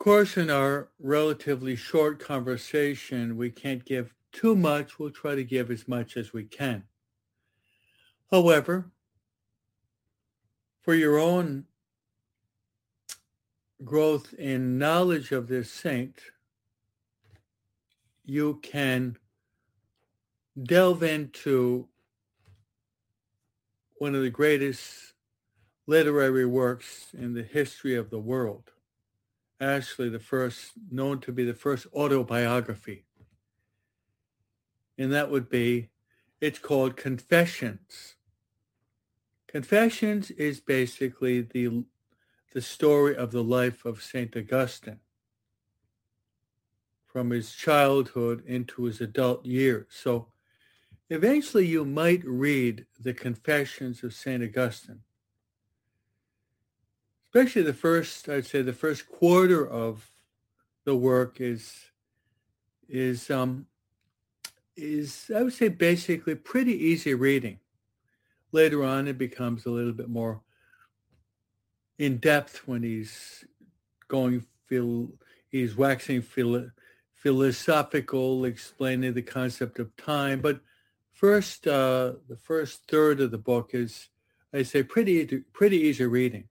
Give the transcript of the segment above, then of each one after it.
course, in our relatively short conversation, we can't give too much. We'll try to give as much as we can. However, for your own growth in knowledge of this saint, you can delve into one of the greatest literary works in the history of the world. Actually, known to be the first autobiography. And that would be, it's called Confessions. Confessions is basically the story of the life of St. Augustine from his childhood into his adult years. So eventually you might read the Confessions of St. Augustine, especially the first quarter of the work is I would say basically pretty easy reading. Later on, it becomes a little bit more in depth when he's waxing philosophical, explaining the concept of time. But the first third of the book is, I say, pretty easy reading.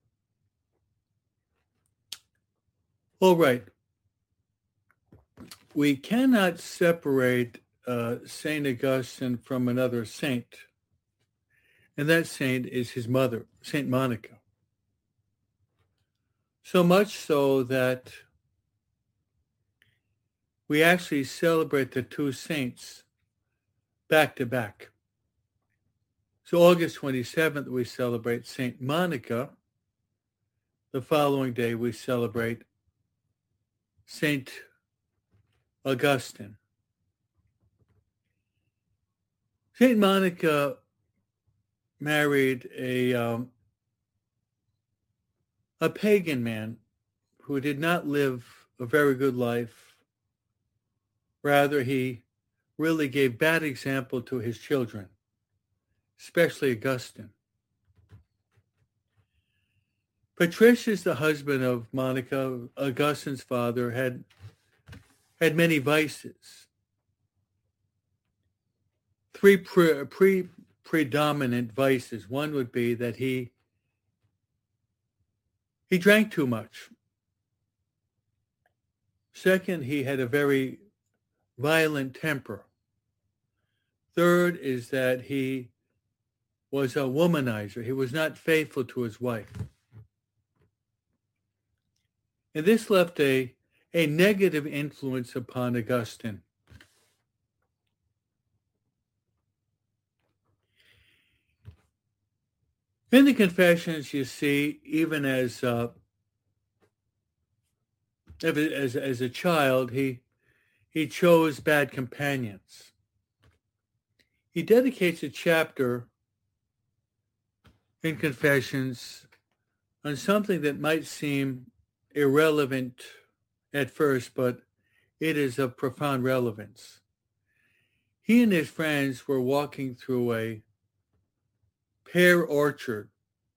All right. We cannot separate St. Augustine from another saint, and that saint is his mother, St. Monica. So much so that we actually celebrate the two saints back to back. So August 27th, we celebrate St. Monica. The following day, we celebrate St. Augustine. St. Monica married a pagan man who did not live a very good life. Rather, he really gave bad example to his children, especially Augustine. Patricius, the husband of Monica, Augustine's father, had many vices. Three predominant vices. One would be that he drank too much. Second, he had a very violent temper. Third is that he was a womanizer. He was not faithful to his wife. And this left a negative influence upon Augustine. In the Confessions, you see, even as a child, he chose bad companions. He dedicates a chapter in Confessions on something that might seem irrelevant at first, but it is of profound relevance. He and his friends were walking through a pear orchard,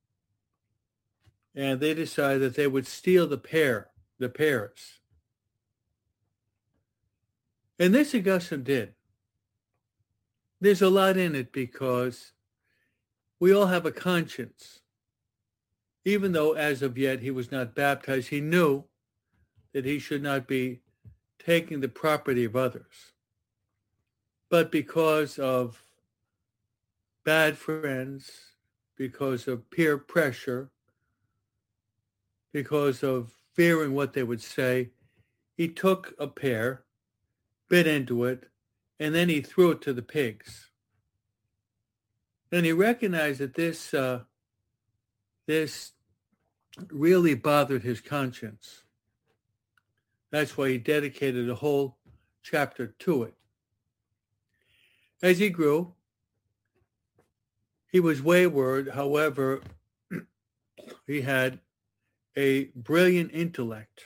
and they decided that they would steal the pears. And this Augustine did. There's a lot in it because we all have a conscience. Even though as of yet he was not baptized, he knew that he should not be taking the property of others. But because of bad friends, because of peer pressure, because of fearing what they would say, he took a pear, bit into it, and then he threw it to the pigs. And he recognized that this really bothered his conscience. That's why he dedicated a whole chapter to it. As he grew, he was wayward. However, he had a brilliant intellect.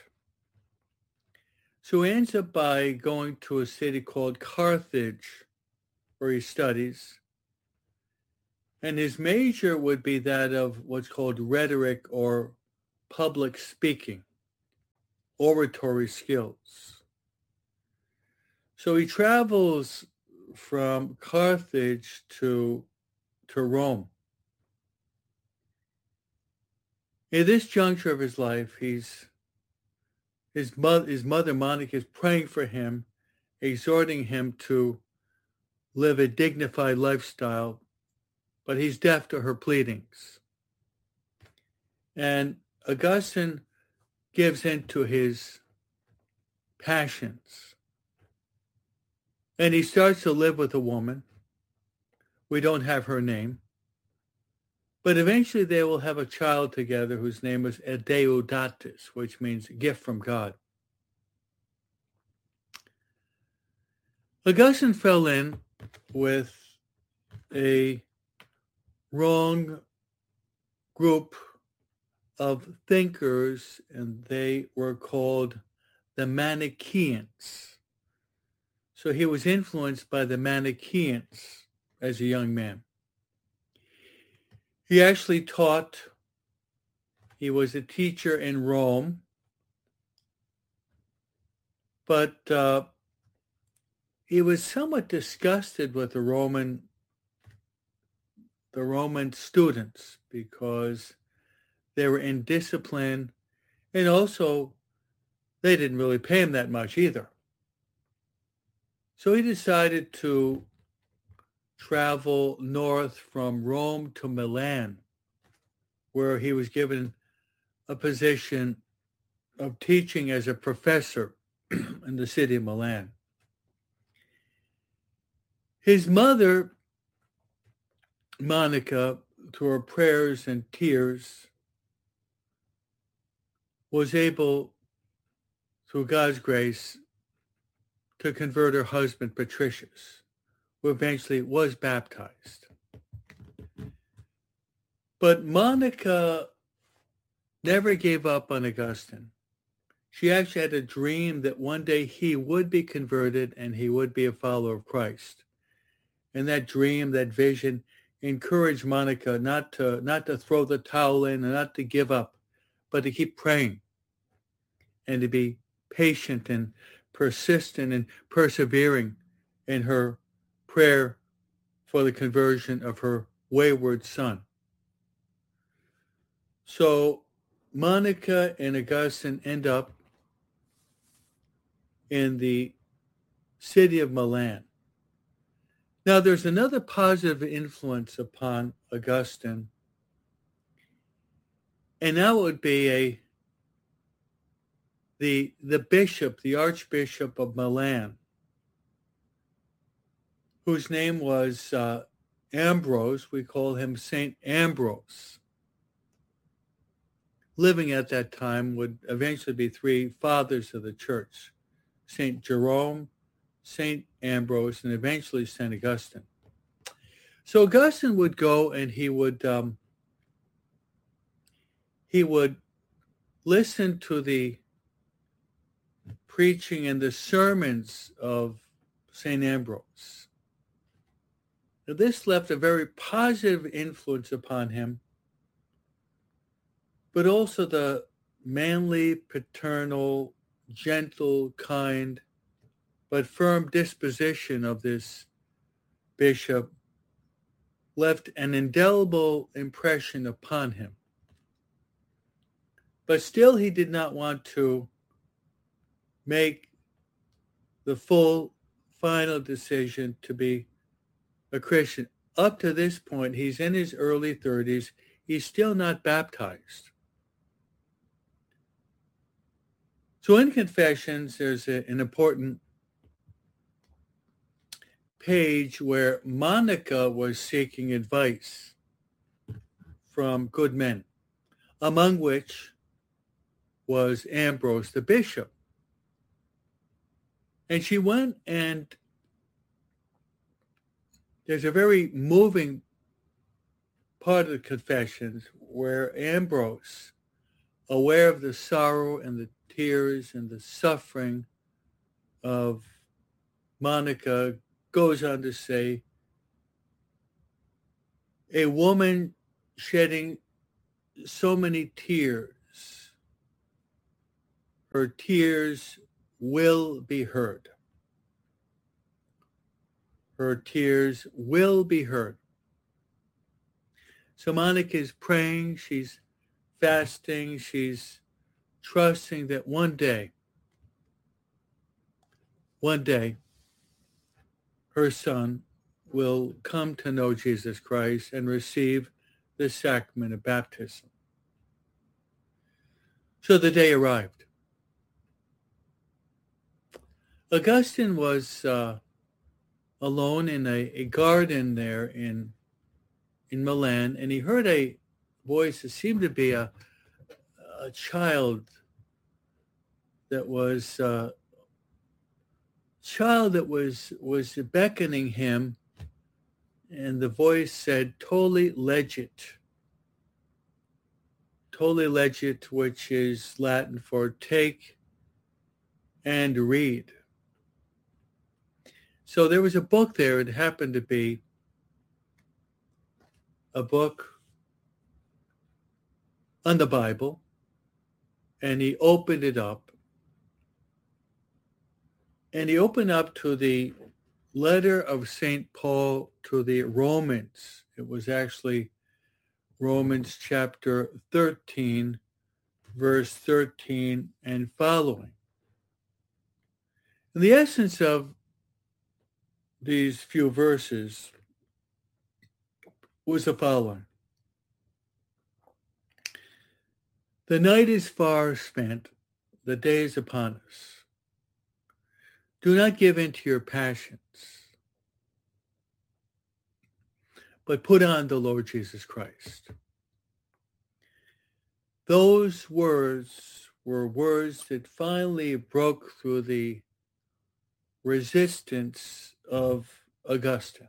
So he ends up by going to a city called Carthage, where he studies. And his major would be that of what's called rhetoric or public speaking. oratory skills. So he travels from Carthage to Rome. In this juncture of his life, his mother Monica is praying for him, exhorting him to live a dignified lifestyle, but he's deaf to her pleadings. And Augustine gives in to his passions. And he starts to live with a woman. We don't have her name. But eventually they will have a child together whose name is Deodatus, which means gift from God. Augustine fell in with a wrong group of thinkers, and they were called the Manichaeans. So he was influenced by the Manichaeans as a young man. He actually taught, he was a teacher in Rome, but he was somewhat disgusted with the Roman students because they were indisciplined, and also they didn't really pay him that much either. So he decided to travel north from Rome to Milan, where he was given a position of teaching as a professor in the city of Milan. His mother, Monica, through her prayers and tears, was able, through God's grace, to convert her husband, Patricius, who eventually was baptized. But Monica never gave up on Augustine. She actually had a dream that one day he would be converted and he would be a follower of Christ. And that dream, that vision, encouraged Monica not to throw the towel in and not to give up, but to keep praying and to be patient and persistent and persevering in her prayer for the conversion of her wayward son. So Monica and Augustine end up in the city of Milan. Now there's another positive influence upon Augustine, and that would be the bishop, the Archbishop of Milan, whose name was Ambrose. We call him Saint Ambrose. Living at that time would eventually be three fathers of the church: Saint Jerome, Saint Ambrose, and eventually Saint Augustine. So Augustine would go and he would listen to the preaching and the sermons of Saint Ambrose. Now, this left a very positive influence upon him, but also the manly, paternal, gentle, kind, but firm disposition of this bishop left an indelible impression upon him. But still, he did not want to make the full, final decision to be a Christian. Up to this point, he's in his early 30s. He's still not baptized. So in Confessions, there's an important page where Monica was seeking advice from good men, among which was Ambrose the bishop. And she went, and there's a very moving part of the Confessions where Ambrose, aware of the sorrow and the tears and the suffering of Monica, goes on to say, a woman shedding so many tears, her tears will be heard. Her tears will be heard. So Monica is praying, she's fasting, she's trusting that one day, her son will come to know Jesus Christ and receive the sacrament of baptism. So the day arrived. Augustine was alone in a garden there in Milan, and he heard a voice that seemed to be a child that was beckoning him, and the voice said, "Tolli legit." Tolli legit, which is Latin for take and read. So there was a book there. It happened to be a book on the Bible, and he opened it up. And he opened up to the letter of St. Paul to the Romans. It was actually Romans chapter 13, verse 13 and following. And the essence of these few verses was the following. The night is far spent, the day is upon us. Do not give in to your passions, but put on the Lord Jesus Christ. Those words were words that finally broke through the resistance of Augustine.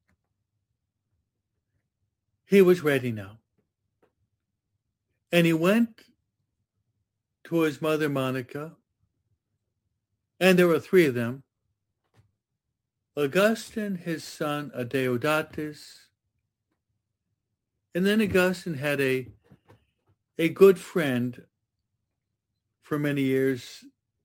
He was ready now. And he went to his mother Monica, and there were three of them: Augustine, his son Adeodatus, and then Augustine had a good friend for many years,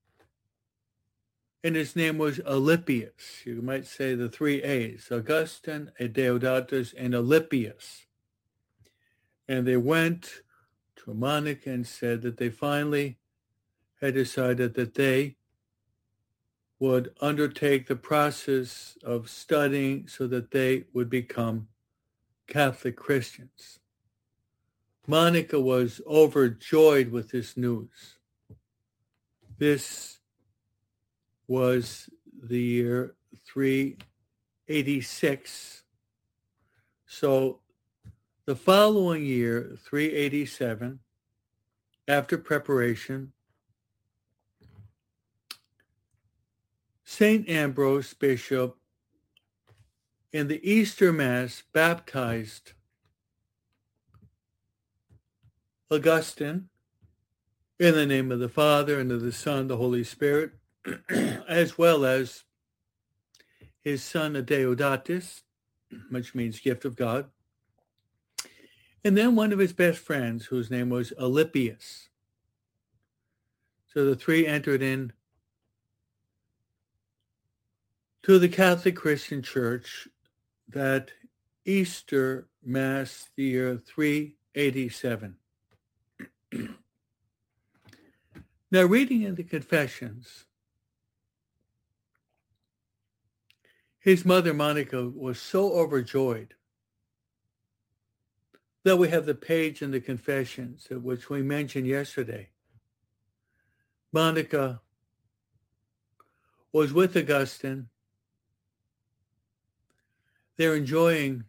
and his name was Alypius. You might say the three A's: Augustine, Adeodatus, and Alypius. And they went to Monica and said that they finally had decided that they would undertake the process of studying so that they would become Catholic Christians. Monica was overjoyed with this news. This was the year 386. So the following year, 387, after preparation, St. Ambrose, Bishop, in the Easter Mass baptized Augustine in the name of the Father, and of the Son, the Holy Spirit, as well as his son Adeodatus, which means gift of God, and then one of his best friends, whose name was Alypius. So the three entered in to the Catholic Christian Church that Easter Mass, the year 387. Now, reading in the Confessions, his mother Monica was so overjoyed that we have the page in the Confessions, which we mentioned yesterday. Monica was with Augustine. They're enjoying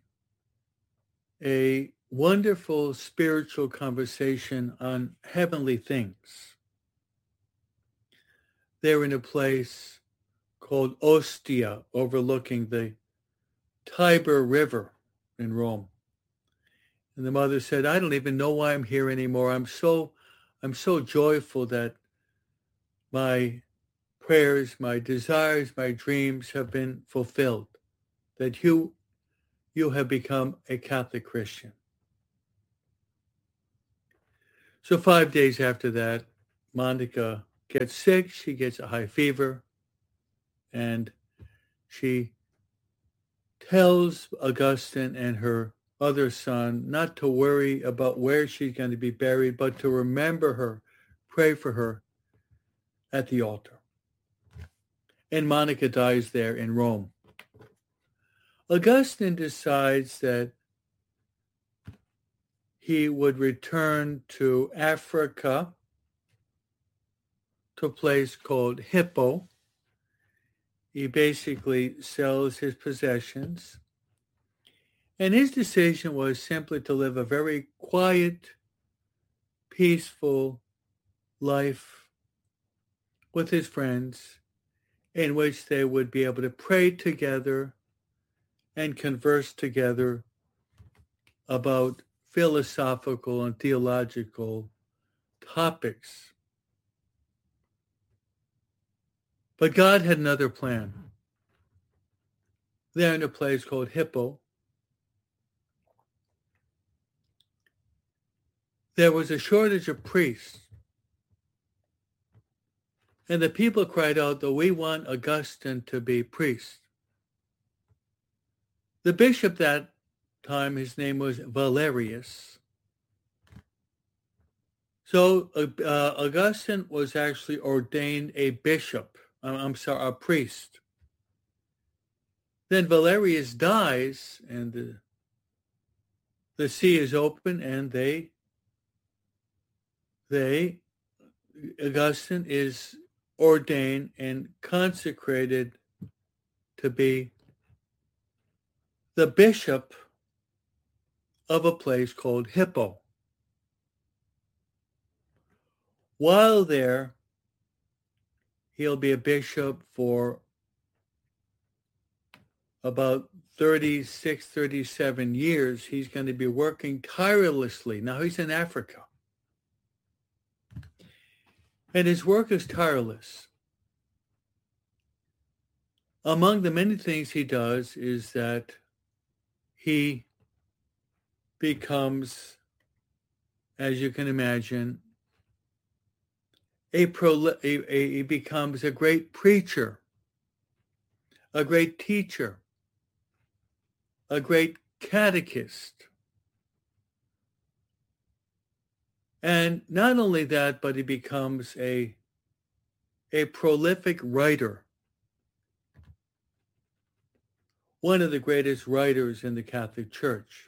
a wonderful spiritual conversation on heavenly things. They're in a place called Ostia, overlooking the Tiber River in Rome. And the mother said, "I don't even know why I'm here anymore. I'm so joyful that my prayers, my desires, my dreams have been fulfilled, that you have become a Catholic Christian." So 5 days after that, Monica gets sick, she gets a high fever, and she tells Augustine and her other son not to worry about where she's going to be buried, but to remember her, pray for her at the altar. And Monica dies there in Rome. Augustine decides that he would return to Africa, to a place called Hippo. He basically sells his possessions. And his decision was simply to live a very quiet, peaceful life with his friends, in which they would be able to pray together and converse together about philosophical and theological topics. But God had another plan. There in a place called Hippo, there was a shortage of priests. And the people cried out that we want Augustine to be priest. The bishop that time, his name was Valerius. So Augustine was actually ordained a bishop, a priest. Then Valerius dies, and the see is open, and Augustine is ordained and consecrated to be the bishop of a place called Hippo. While there, he'll be a bishop for about 36, 37 years. He's going to be working tirelessly. Now he's in Africa. And his work is tireless. Among the many things he does is that he becomes, as you can imagine, he becomes a great preacher, a great teacher, a great catechist. And not only that, but he becomes a prolific writer, one of the greatest writers in the Catholic Church.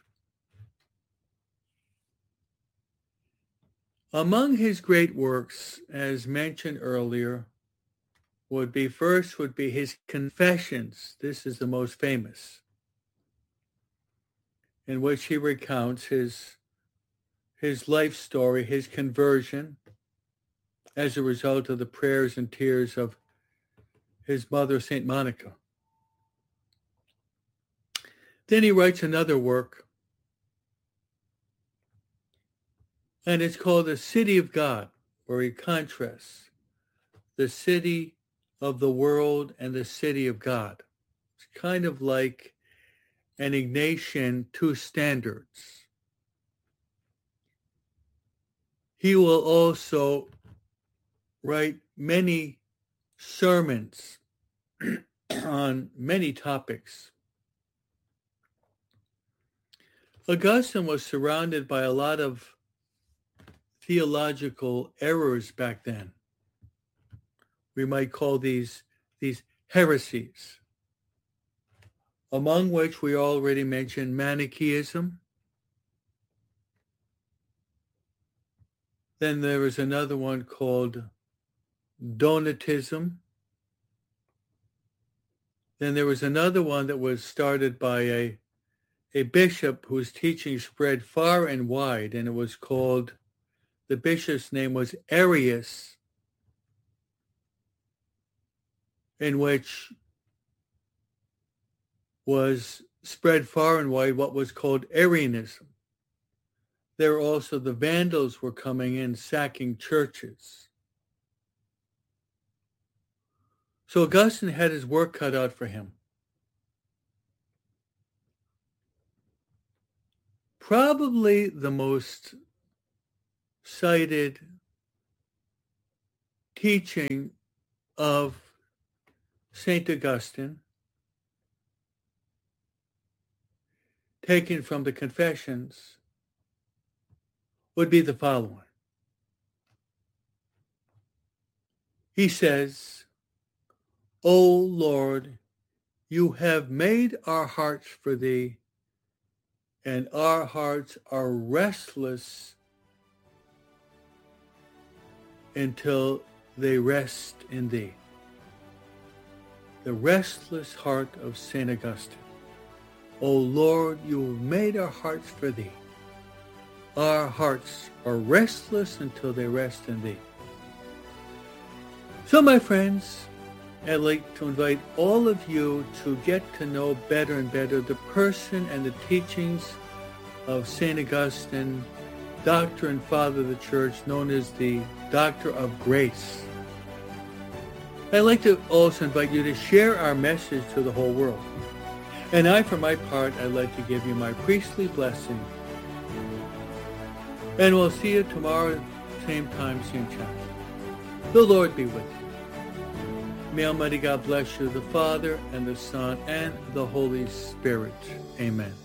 Among his great works, as mentioned earlier, would be his Confessions. This is the most famous, in which he recounts his life story, his conversion, as a result of the prayers and tears of his mother, St. Monica. Then he writes another work, and it's called The City of God, where he contrasts the city of the world and the city of God. It's kind of like an Ignatian two standards. He will also write many sermons on many topics. Augustine was surrounded by a lot of theological errors back then. We might call these heresies, among which we already mentioned Manichaeism. Then there was another one called Donatism. Then there was another one that was started by a bishop whose teaching spread far and wide, and it was called, the bishop's name was Arius, in which was spread far and wide what was called Arianism. There also, the Vandals were coming in, sacking churches. So Augustine had his work cut out for him. Probably the most cited teaching of St. Augustine, taken from the Confessions, would be the following. He says, O Lord, you have made our hearts for thee, and our hearts are restless until they rest in thee. The restless heart of St. Augustine. O Lord, you have made our hearts for thee. Our hearts are restless until they rest in thee. So, my friends, I'd like to invite all of you to get to know better and better the person and the teachings of St. Augustine, Doctor and Father of the Church, known as the Doctor of Grace. I'd like to also invite you to share our message to the whole world. And I, for my part, I'd like to give you my priestly blessing. And we'll see you tomorrow, same time, same channel. The Lord be with you. May Almighty God bless you, the Father, and the Son, and the Holy Spirit. Amen.